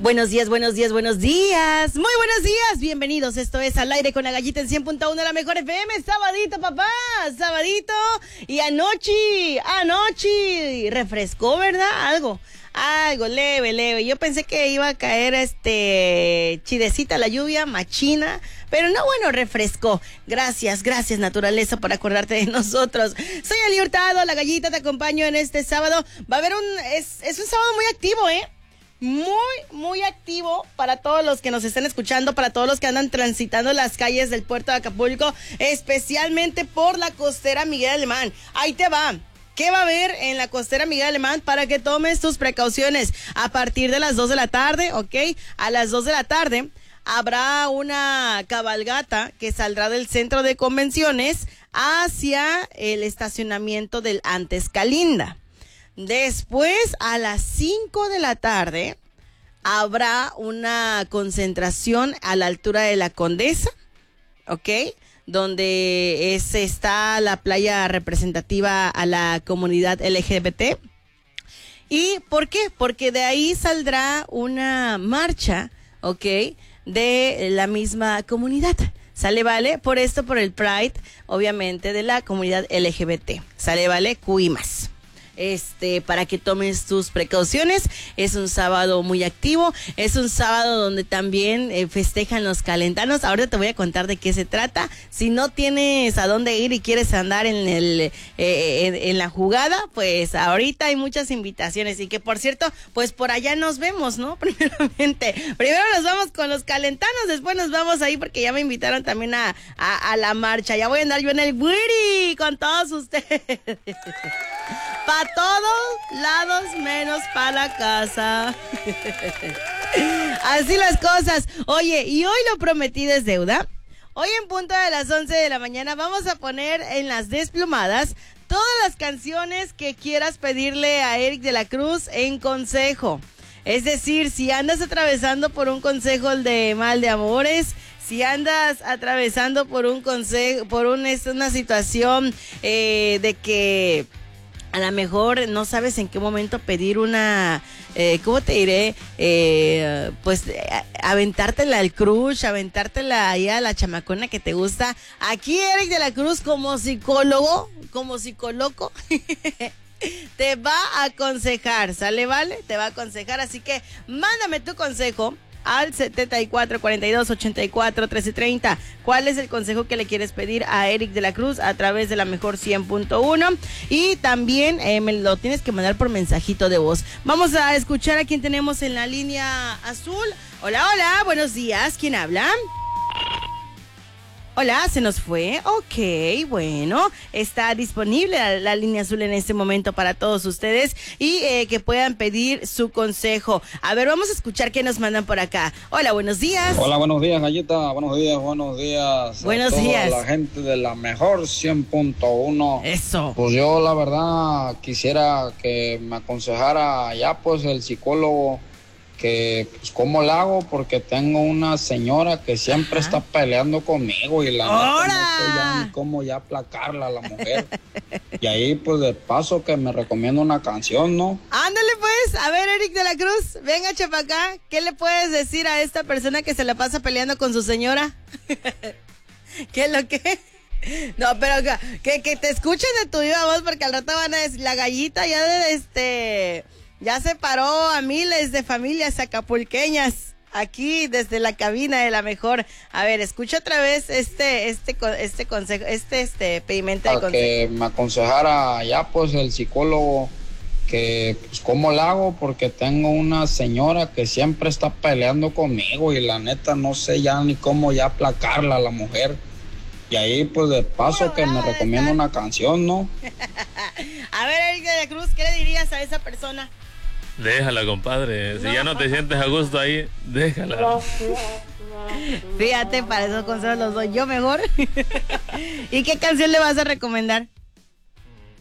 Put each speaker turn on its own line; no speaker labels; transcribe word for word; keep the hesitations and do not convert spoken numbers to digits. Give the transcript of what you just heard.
Buenos días, buenos días, buenos días. Muy buenos días. Bienvenidos. Esto es Al Aire con la Gallita en cien punto uno de la Mejor F M. Sabadito, papá. Sabadito. Y anoche, anoche refrescó, ¿verdad? Algo. Algo leve, leve. Yo pensé que iba a caer este chidecita la lluvia, machina, pero no, bueno, refrescó. Gracias, gracias naturaleza por acordarte de nosotros. Soy Eli Hurtado, la Gallita, te acompaño en este sábado. Va a haber un, es, es un sábado muy activo, ¿eh? Muy, muy activo para todos los que nos están escuchando, para todos los que andan transitando las calles del puerto de Acapulco, especialmente por la costera Miguel Alemán. Ahí te va. ¿Qué va a haber en la costera Miguel Alemán para que tomes tus precauciones? A partir de las dos de la tarde, ¿ok? A las dos de la tarde habrá una cabalgata que saldrá del centro de convenciones hacia el estacionamiento del Antes Calinda. Después, a las cinco de la tarde, habrá una concentración a la altura de la Condesa, ¿ok? Donde es, está la playa representativa a la comunidad L G B T. ¿Y por qué? Porque de ahí saldrá una marcha, ¿ok? De la misma comunidad. ¿Sale, vale? Por esto, por el Pride, obviamente, de la comunidad L G B T. ¿Sale, vale? Q I más. Este, para que tomes tus precauciones. Es un sábado muy activo, es un sábado donde también eh, festejan los calentanos. Ahora te voy a contar de qué se trata. Si no tienes a dónde ir y quieres andar en el eh, en, en la jugada, pues ahorita hay muchas invitaciones y que por cierto, pues por allá nos vemos, ¿no? Primeramente, primero nos vamos con los calentanos, después nos vamos ahí porque ya me invitaron también a, a, a la marcha. Ya voy a andar yo en el Wiri con todos ustedes. Para todos lados menos para la casa. Así las cosas. Oye, y hoy lo prometido es deuda. Hoy en punto de las once de la mañana vamos a poner en las desplumadas todas las canciones que quieras pedirle a Eric de la Cruz en consejo. Es decir, si andas atravesando por un consejo de mal de amores, si andas atravesando por un consejo, por un, una situación eh, de que a lo mejor no sabes en qué momento pedir una, eh, ¿cómo te diré? Eh, pues aventártela al crush, aventártela ahí a la chamacona que te gusta. Aquí Eric de la Cruz como psicólogo, como psicólogo, te va a aconsejar, ¿sale, vale? Te va a aconsejar, así que mándame tu consejo al setenta y cuatro, cuarenta y dos, ochenta y cuatro, trece treinta. ¿Cuál es el consejo que le quieres pedir a Eric de la Cruz a través de la Mejor cien punto uno? Y también eh, me lo tienes que mandar por mensajito de voz. Vamos a escuchar a quien tenemos en la línea azul. Hola, hola, buenos días. ¿Quién habla? Hola, ¿se nos fue? Ok, bueno, está disponible la, la línea azul en este momento para todos ustedes y eh, que puedan pedir su consejo. A ver, vamos a escuchar qué nos mandan por acá. Hola, buenos días.
Hola, buenos días, Gallita. Buenos días, buenos días.
Buenos
a toda
días.
la gente de la Mejor cien punto uno.
Eso.
Pues yo, la verdad, quisiera que me aconsejara ya, pues, el psicólogo, que pues cómo la hago, porque tengo una señora que siempre Ajá. está peleando conmigo y la neta no sé ya ni cómo ya aplacarla a la mujer. Y ahí pues de paso que me recomiendo una canción, ¿no?
Ándale pues, a ver, Eric de la Cruz, venga chepa acá, ¿qué le puedes decir a esta persona que se la pasa peleando con su señora? ¿Qué es lo que? No, pero que, que te escuchen de tu viva voz, porque al rato van a decir, la Gallita ya de este... ya separó a miles de familias acapulqueñas aquí desde la cabina de la Mejor. A ver, escucha otra vez este este este consejo, este este pedimento de consejo.
Que me aconsejara ya pues el psicólogo que pues cómo la hago, porque tengo una señora que siempre está peleando conmigo y la neta no sé ya ni cómo ya aplacarla a la mujer. Y ahí pues de paso que me recomiendo una canción, ¿no?
A ver, Eric de la Cruz, ¿qué le dirías a esa persona?
Déjala, compadre. Si no. ya no te sientes a gusto ahí, déjala.
Fíjate, para esos consejos los doy yo mejor. ¿Y qué canción le vas a recomendar?